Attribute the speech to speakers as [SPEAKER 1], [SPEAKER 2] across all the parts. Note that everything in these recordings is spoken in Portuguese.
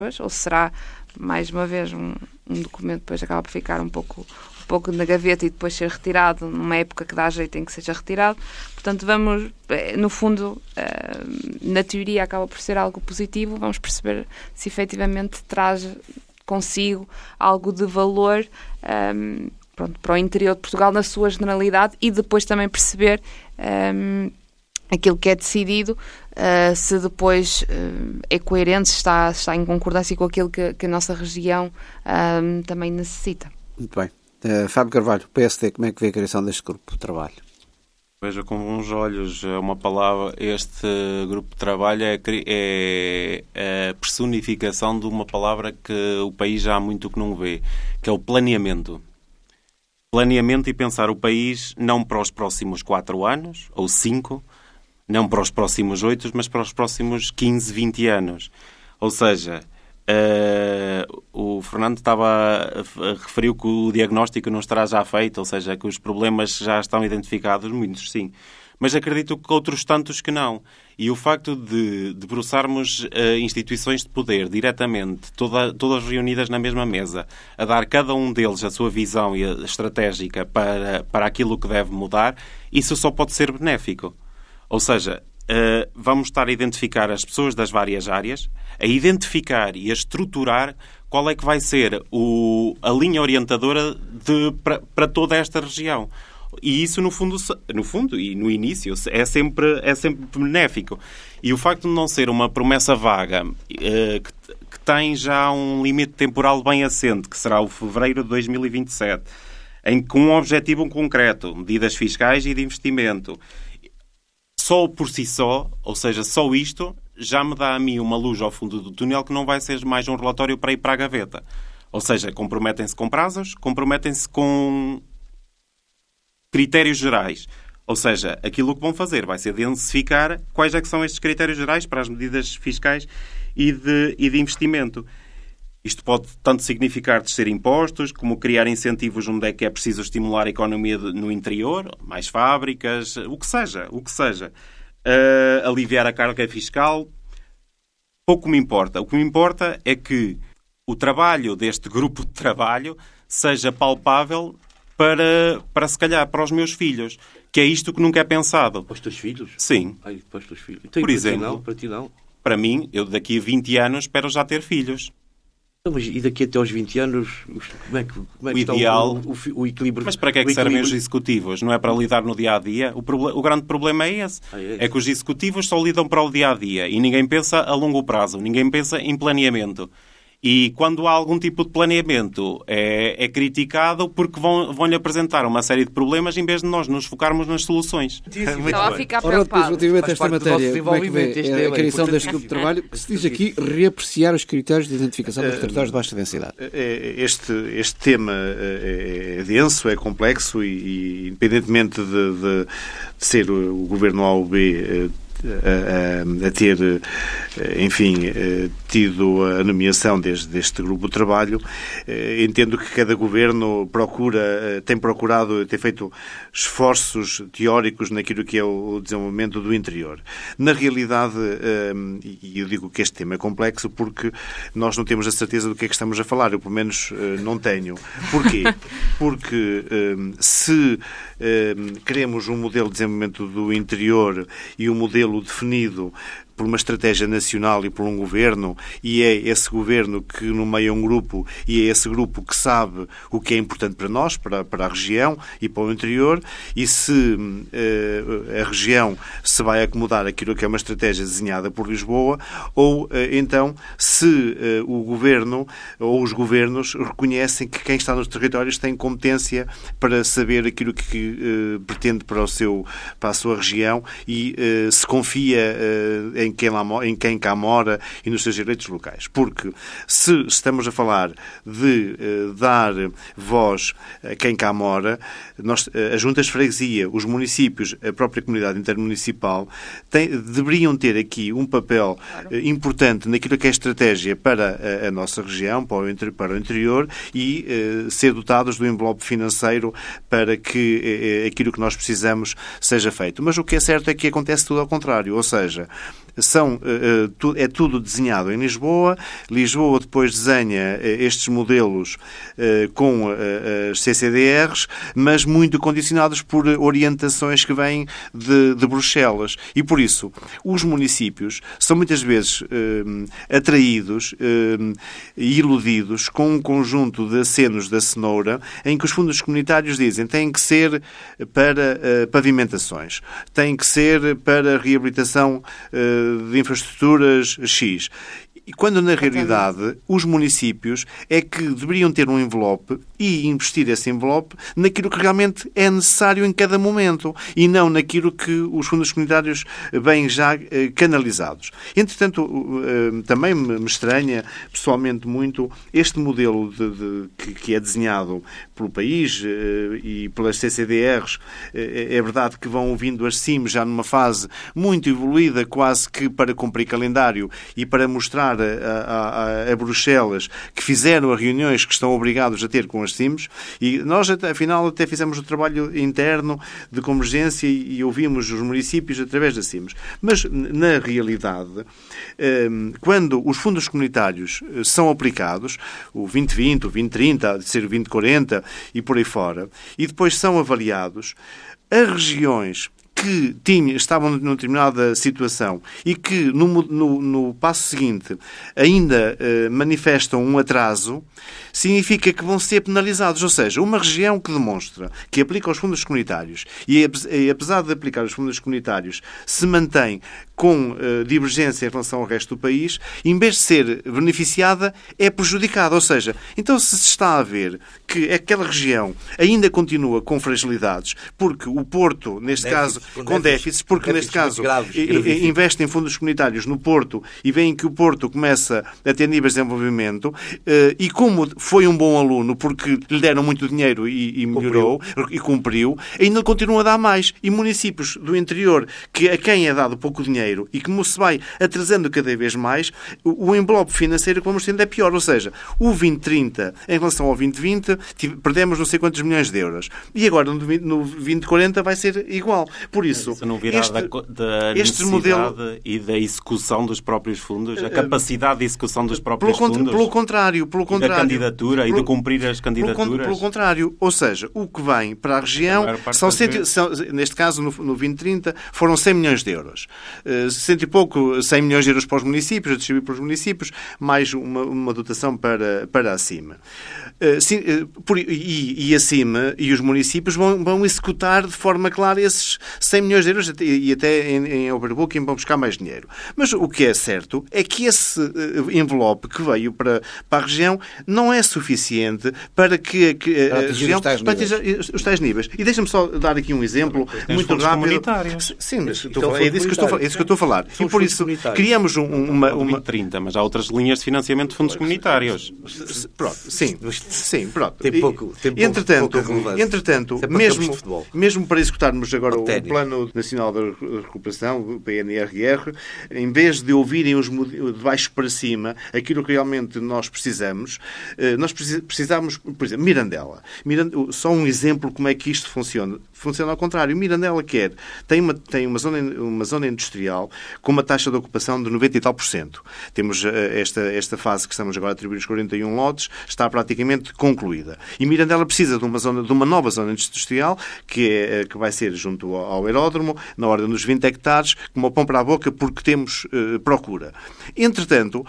[SPEAKER 1] ou será, mais uma vez, um documento que depois acaba por ficar um pouco na gaveta e depois ser retirado numa época que dá jeito em que seja retirado. Portanto, vamos, no fundo, na teoria acaba por ser algo positivo, vamos perceber se efetivamente traz consigo algo de valor para o interior de Portugal na sua generalidade e depois também perceber aquilo que é decidido, se depois é coerente, se está em concordância com aquilo que a nossa região também necessita.
[SPEAKER 2] Muito bem. Fábio Carvalho, PSD, como é que vê a criação deste grupo de trabalho?
[SPEAKER 3] Vejo com bons olhos uma palavra. Este grupo de trabalho é a personificação de uma palavra que o país já há muito que não vê, que é o planeamento. Planeamento e pensar o país não para os próximos 4 anos, ou 5, não para os próximos 8, mas para os próximos 15, 20 anos. Ou seja, o Fernando referiu que o diagnóstico não estará já feito, ou seja, que os problemas já estão identificados, muitos sim. Mas acredito que outros tantos que não. E o facto de debruçarmos instituições de poder diretamente, todas reunidas na mesma mesa, a dar cada um deles a sua visão estratégica para aquilo que deve mudar, isso só pode ser benéfico. Ou seja, vamos estar a identificar as pessoas das várias áreas, a identificar e a estruturar qual é que vai ser a linha orientadora para toda esta região. E isso, no fundo e no início, é sempre benéfico. E o facto de não ser uma promessa vaga, que tem já um limite temporal bem assente, que será o fevereiro de 2027, com um objetivo concreto, medidas fiscais e de investimento, só por si só, ou seja, só isto, já me dá a mim uma luz ao fundo do túnel que não vai ser mais um relatório para ir para a gaveta. Ou seja, comprometem-se com prazos, comprometem-se com critérios gerais. Ou seja, aquilo que vão fazer vai ser densificar quais é que são estes critérios gerais para as medidas fiscais e de investimento. Isto pode tanto significar descer impostos, como criar incentivos onde é que é preciso estimular a economia no interior, mais fábricas, o que seja. Aliviar a carga fiscal, pouco me importa. O que me importa é que o trabalho deste grupo de trabalho seja palpável para se calhar, para os meus filhos, que é isto que nunca é pensado.
[SPEAKER 4] Para os teus filhos?
[SPEAKER 3] Sim.
[SPEAKER 4] Para os teus filhos. Então,
[SPEAKER 3] por exemplo,
[SPEAKER 4] para ti não?
[SPEAKER 3] Para mim, eu daqui a 20 anos espero já ter filhos.
[SPEAKER 4] Mas e daqui até aos 20 anos, como é que está
[SPEAKER 3] ideal,
[SPEAKER 4] o equilíbrio?
[SPEAKER 3] Mas para que é que servem os executivos? Não é para lidar no dia-a-dia? O grande problema é esse. É que os executivos só lidam para o dia-a-dia e ninguém pensa a longo prazo, ninguém pensa em planeamento. E quando há algum tipo de planeamento é criticado porque vão-lhe apresentar uma série de problemas em vez de nós nos focarmos nas soluções.
[SPEAKER 1] Estava a ficar preocupado.
[SPEAKER 2] Relativamente a esta matéria, como é que vê a criação deste grupo de trabalho, que se diz aqui reapreciar os critérios de identificação dos territórios de baixa densidade?
[SPEAKER 5] Este tema é denso, é complexo e independentemente de ser o governo A ou B a ter, enfim, tido a nomeação deste grupo de trabalho, entendo que cada governo tem feito esforços teóricos naquilo que é o desenvolvimento do interior. Na realidade, e eu digo que este tema é complexo porque nós não temos a certeza do que é que estamos a falar, eu pelo menos não tenho. Porquê? Porque se queremos um modelo de desenvolvimento do interior e um modelo definido por uma estratégia nacional e por um governo, e é esse governo que nomeia um grupo e é esse grupo que sabe o que é importante para nós, para a região e para o interior, e se a região se vai acomodar àquilo que é uma estratégia desenhada por Lisboa, ou então se o governo ou os governos reconhecem que quem está nos territórios tem competência para saber aquilo que pretende para a sua região e se confia em quem cá mora e nos seus direitos locais. Porque se estamos a falar de dar voz a quem cá mora, as juntas de freguesia, os municípios, a própria comunidade intermunicipal deveriam ter aqui um papel importante naquilo que é estratégia para a nossa região, para o interior e ser dotados do envelope financeiro para que aquilo que nós precisamos seja feito. Mas o que é certo é que acontece tudo ao contrário, ou seja, é tudo desenhado em Lisboa. Lisboa depois desenha estes modelos com as CCDRs, mas muito condicionados por orientações que vêm de Bruxelas. E, por isso, os municípios são muitas vezes atraídos e iludidos com um conjunto de acenos da cenoura em que os fundos comunitários dizem que têm que ser para pavimentações, têm que ser para reabilitação de infraestruturas X. E quando, na realidade, os municípios é que deveriam ter um envelope e investir esse envelope naquilo que realmente é necessário em cada momento e não naquilo que os fundos comunitários vêm já canalizados. Entretanto, também me estranha pessoalmente muito este modelo que é desenhado pelo país e pelas CCDRs. É verdade que vão vindo as CIMs já numa fase muito evoluída, quase que para cumprir calendário e para mostrar a Bruxelas que fizeram as reuniões que estão obrigados a ter com as CIMs, e nós, afinal, até fizemos o trabalho interno de convergência e ouvimos os municípios através das CIMs. Mas, na realidade, quando os fundos comunitários são aplicados, o 2020, o 2030, de ser o 2040 e por aí fora, e depois são avaliados, as regiões que estavam numa determinada situação e que no passo seguinte ainda manifestam um atraso, significa que vão ser penalizados. Ou seja, uma região que demonstra que aplica os fundos comunitários e, apesar de aplicar os fundos comunitários, se mantém com divergência em relação ao resto do país, em vez de ser beneficiada, é prejudicada. Ou seja, então se está a ver que aquela região ainda continua com fragilidades, porque o Porto, neste caso, com déficits, porque neste caso investe em fundos comunitários no Porto e veem que o Porto começa a ter níveis de desenvolvimento e como foi um bom aluno porque lhe deram muito dinheiro e melhorou e cumpriu, ainda continua a dar mais. E municípios do interior a quem é dado pouco dinheiro e que se vai atrasando cada vez mais, o envelope financeiro que vamos tendo é pior. Ou seja, o 2030 em relação ao 2020 perdemos não sei quantos milhões de euros. E agora no 2040 vai ser igual. Por isso,
[SPEAKER 3] não virá da necessidade e da execução dos próprios fundos, a capacidade de execução dos próprios fundos.
[SPEAKER 5] Pelo contrário.
[SPEAKER 3] Da candidatura e de cumprir as candidaturas.
[SPEAKER 5] Pelo contrário. Ou seja, o que vem para a região neste caso, no 2030, foram 100 milhões de euros. 100 milhões de euros para os municípios, a distribuir para os municípios, mais uma dotação para acima. E acima, e os municípios vão executar de forma clara esses 100 milhões de euros e até em overbooking vão buscar mais dinheiro. Mas o que é certo é que esse envelope que veio para a região não é suficiente para que a região os tais níveis. E deixa-me só dar aqui um exemplo muito rápido. Sim, mas é disso que eu estou a falar. E por isso criamos uma
[SPEAKER 3] 30, mas há outras linhas de financiamento de fundos comunitários.
[SPEAKER 5] Pronto, sim, pronto. Entretanto, mesmo para executarmos agora o Plano Nacional de Recuperação, o PNRR, em vez de ouvirem de baixo para cima aquilo que realmente nós precisamos, nós precisamos, por exemplo, Mirandela. Só um exemplo como é que isto funciona. Funciona ao contrário. Mirandela tem uma zona industrial com uma taxa de ocupação de 90 e tal %. Temos esta fase que estamos agora a atribuir os 41 lotes, está praticamente concluída. E Mirandela precisa de uma nova zona industrial que vai ser junto ao aeródromo, na ordem dos 20 hectares, como pão para a boca, porque temos procura. Entretanto,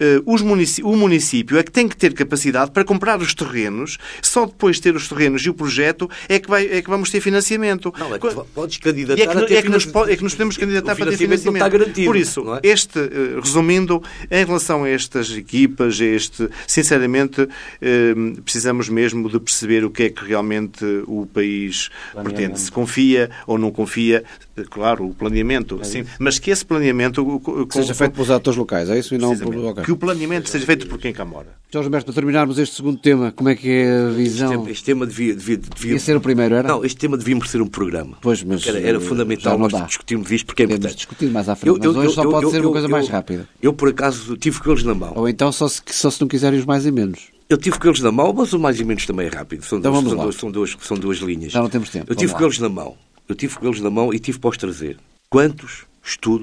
[SPEAKER 5] o município é que tem que ter capacidade para comprar os terrenos, só depois de ter os terrenos e o projeto é que vamos ter financiamento.
[SPEAKER 4] Não, podes candidatar
[SPEAKER 5] é que nos podemos candidatar para ter financiamento.
[SPEAKER 4] Não está garantido,
[SPEAKER 5] por isso,
[SPEAKER 4] não é?
[SPEAKER 5] Resumindo, em relação a estas equipas, sinceramente, precisamos mesmo de perceber o que é que realmente o país pretende. Se confia ou não confia, claro, o planeamento, sim, mas que esse planeamento
[SPEAKER 2] seja feito pelos atores locais, é isso? E não
[SPEAKER 5] que o planeamento seja feito por quem cá mora.
[SPEAKER 2] Jorge Mestre, para terminarmos este segundo tema, como é que é a visão?
[SPEAKER 4] Este tema devia
[SPEAKER 2] ser o primeiro, era?
[SPEAKER 4] Não, este tema devíamos ser um programa.
[SPEAKER 2] Pois, mas
[SPEAKER 4] era fundamental nós discutirmos isto porque é importante.
[SPEAKER 2] Podemos discutir mais à frente, mas hoje só pode ser uma coisa mais rápida.
[SPEAKER 4] Eu, por acaso, tive com eles na mão.
[SPEAKER 2] Ou então só se não quiserem os mais e menos.
[SPEAKER 4] Eu tive com eles na mão, mas o mais e menos também é rápido. São duas linhas.
[SPEAKER 2] Já não temos tempo.
[SPEAKER 4] Eu tive com eles na mão. E tive para os trazer. Quantos estudos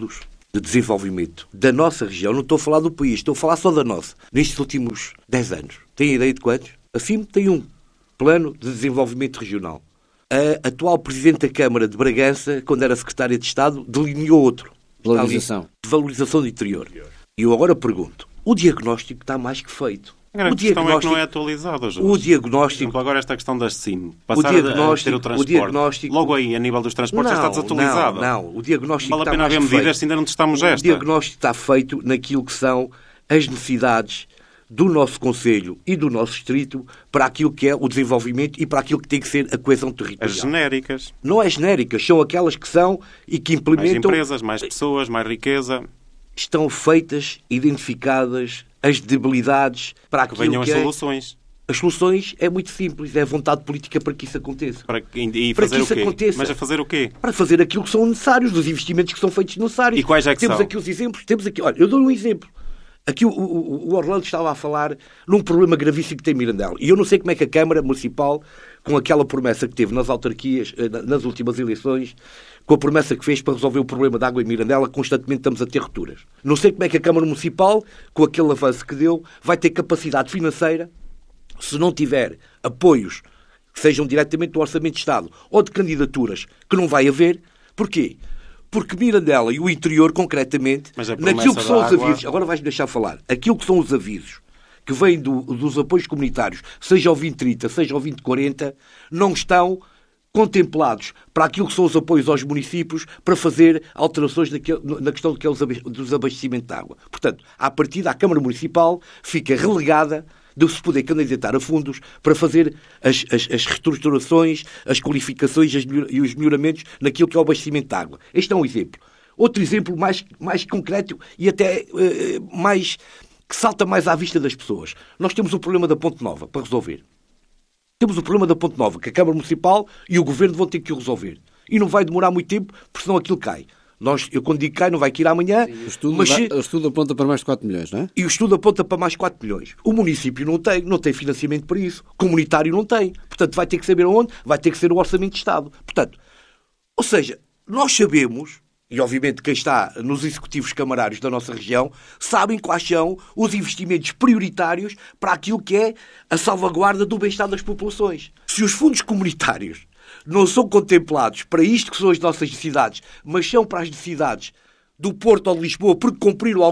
[SPEAKER 4] de desenvolvimento da nossa região, não estou a falar do país, estou a falar só da nossa, nestes últimos 10 anos. Tem ideia de quantos? A FIM tem um plano de desenvolvimento regional. A atual Presidente da Câmara de Bragança, quando era Secretária de Estado, delineou outro.
[SPEAKER 2] Valorização.
[SPEAKER 4] De valorização do interior. E eu agora pergunto, o diagnóstico está mais que feito.
[SPEAKER 3] A questão é que não é atualizado.
[SPEAKER 4] O diagnóstico...
[SPEAKER 3] Por exemplo, agora esta questão das CIM. Passar a ter o transporte. Logo aí, a nível dos transportes, está desatualizado.
[SPEAKER 4] Não. O diagnóstico
[SPEAKER 3] vale a pena haver medidas se ainda não testamos esta.
[SPEAKER 4] O diagnóstico está feito naquilo que são as necessidades do nosso Conselho e do nosso Distrito para aquilo que é o desenvolvimento e para aquilo que tem que ser a coesão territorial.
[SPEAKER 3] As genéricas.
[SPEAKER 4] Não é genéricas, são aquelas que são e que implementam...
[SPEAKER 3] Mais empresas, mais pessoas, mais riqueza.
[SPEAKER 4] Estão feitas, identificadas as debilidades para aquilo que
[SPEAKER 3] venham as soluções.
[SPEAKER 4] As soluções é muito simples, é a vontade política para que isso aconteça.
[SPEAKER 3] E fazer o quê?
[SPEAKER 4] Aconteça.
[SPEAKER 3] Mas a fazer o quê?
[SPEAKER 4] Para fazer aquilo que são necessários, dos investimentos que são feitos necessários.
[SPEAKER 3] E quais é que
[SPEAKER 4] temos
[SPEAKER 3] são?
[SPEAKER 4] Aqui os exemplos. Temos aqui, olha, eu dou um exemplo. Aqui o Orlando estava a falar num problema gravíssimo que tem Mirandela. E eu não sei como é que a Câmara Municipal, com aquela promessa que teve nas autarquias, nas últimas eleições, com a promessa que fez para resolver o problema da água em Mirandela, constantemente estamos a ter rupturas. Não sei como é que a Câmara Municipal, com aquele avanço que deu, vai ter capacidade financeira, se não tiver apoios que sejam diretamente do Orçamento de Estado ou de candidaturas, que não vai haver. Porquê? Porque Mirandela e o interior, concretamente, naquilo que são os avisos... Agora vais-me deixar falar. Aquilo que são os avisos que vêm dos apoios comunitários, seja o 2030, seja o 2040, não estão contemplados para aquilo que são os apoios aos municípios para fazer alterações na questão dos abastecimentos de água. Portanto, à partida, a Câmara Municipal fica relegada de se poder candidatar a fundos para fazer as reestruturações, as qualificações e os melhoramentos naquilo que é o abastecimento de água. Este é um exemplo. Outro exemplo mais concreto e até mais que salta mais à vista das pessoas. Nós temos o problema da Ponte Nova para resolver. Temos o problema da Ponte Nova, que a Câmara Municipal e o Governo vão ter que o resolver. E não vai demorar muito tempo, porque senão aquilo cai. Eu quando digo cai, não vai cair amanhã.
[SPEAKER 2] Sim, o estudo aponta para mais de 4 milhões, não é?
[SPEAKER 4] E o estudo aponta para mais de 4 milhões. O município não tem financiamento para isso. O comunitário não tem. Portanto, vai ter que saber onde? Vai ter que ser o Orçamento de Estado. Portanto, ou seja, nós sabemos, e obviamente quem está nos executivos camarários da nossa região, sabem quais são os investimentos prioritários para aquilo que é a salvaguarda do bem-estar das populações. Se os fundos comunitários não são contemplados para isto que são as nossas necessidades, mas são para as necessidades do Porto ou de Lisboa, porque cumpriram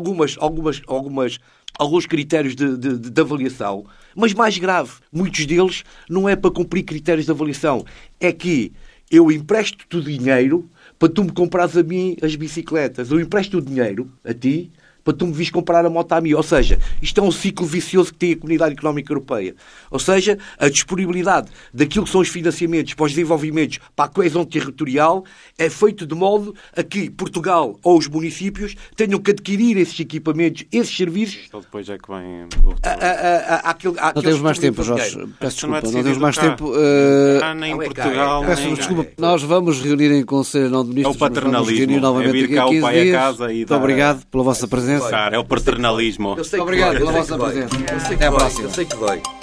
[SPEAKER 4] alguns critérios de avaliação. Mas mais grave, muitos deles não é para cumprir critérios de avaliação. É que eu empresto-te o dinheiro para tu me comprares a mim as bicicletas. Eu empresto o dinheiro a ti para tu me vires comprar a moto a mim. Ou seja, isto é um ciclo vicioso que tem a Comunidade Económica Europeia. Ou seja, a disponibilidade daquilo que são os financiamentos para os desenvolvimentos, para a coesão territorial, é feito de modo a que Portugal ou os municípios tenham que adquirir esses equipamentos, esses serviços.
[SPEAKER 3] Então depois é que vem...
[SPEAKER 2] Não temos mais tempo, Jorge. Peço desculpa, não temos mais tempo.
[SPEAKER 3] Nem em Portugal...
[SPEAKER 2] Peço desculpa. Nós vamos reunir em Conselho não de Ministros.
[SPEAKER 3] É o paternalismo.
[SPEAKER 2] É vir cá o pai a casa e... Muito obrigado pela vossa presença.
[SPEAKER 3] É o paternalismo.
[SPEAKER 4] Eu sei que
[SPEAKER 2] obrigado
[SPEAKER 4] vai.
[SPEAKER 2] pela vossa presença. Até à próxima.
[SPEAKER 4] Eu sei que vai.